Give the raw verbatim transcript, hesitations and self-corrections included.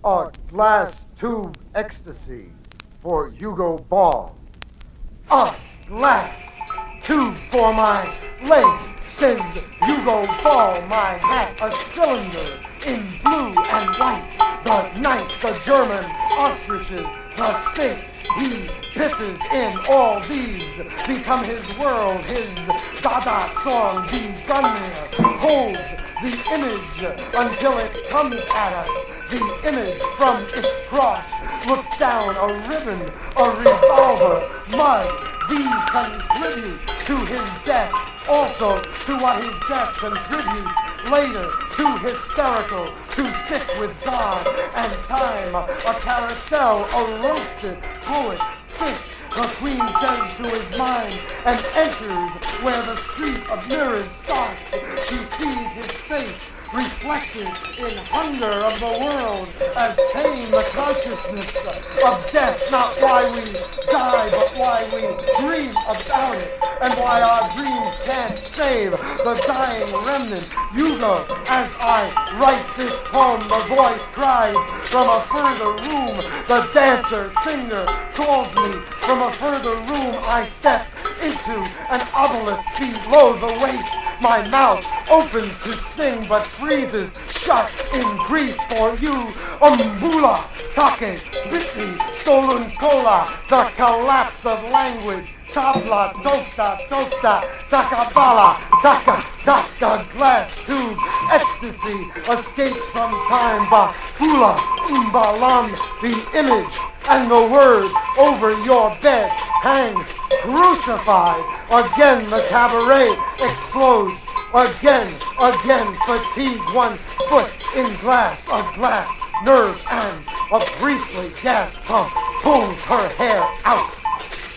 A glass tube ecstasy for Hugo Ball. A glass tube for my leg, says Hugo Ball. My hat a cylinder in blue and white. The night the German ostriches the state. He pisses in all these, become his world, his Dada song. The gunman holds the image until it comes at us. The image from its crotch looks down a ribbon, a revolver, mud. These contribute to his death, also to what his death contributes later, to hysterical, to sick with God and time, a carousel, a roasted poet, fish. The queen says to his mind and enters where the street of mirrors starts. She sees his face reflected in hunger of the world as pain, the consciousness of death, not why we die, but why we dream about it, and why our dreams can't save the dying remnant. Hugo, as I write this poem, the voice cries from a further room. The dancer, singer calls me from a further room. I step into an obelisk below the waist. My mouth opens to sing, but freezes shut in grief for you. Umbula, take, bitni, solun kola, the collapse of language. Tabla, dokta, dokta, takabala, taka, taka, glass tube, ecstasy, escapes from time, bakula, umbalam, the image and the word over your bed hangs crucified. Again the cabaret explodes. Again, again, fatigue, one foot in glass, a glass nerve, and a priestly gas pump pulls her hair out.